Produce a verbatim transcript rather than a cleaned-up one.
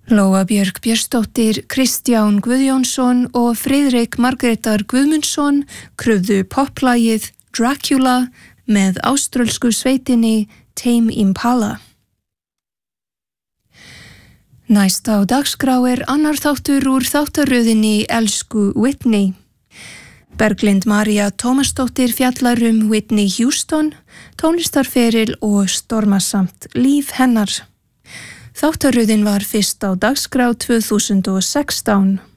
Lóa Björk Björnsdóttir, Kristján Guðjónsson og Friðrik Margrétar Guðmundsson krufðu poplagið Dracula með áströlsku sveitinni Tame Impala. Næst á dagskrá er annar þáttur úr þáttaröðinni Elsku Whitney. Berglind María Tómasdóttir fjallar um Whitney Houston, tónlistarferil og stormasamt líf hennar. Þáttaröðin var fyrst á dagskrá tvö þúsund og sextán.